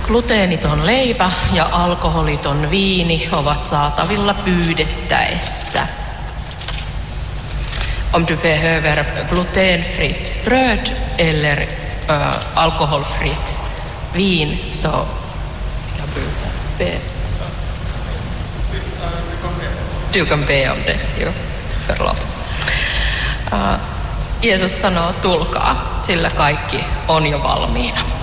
Gluteeniton leipä ja alkoholiton viini ovat saatavilla pyydettäessä. Om du behöver glutenfritt bröd eller alkoholfritt vin så kan be. Du kan be om det, jo, förlåt. Jeesus sanoo, tulkaa, sillä kaikki on jo valmiina.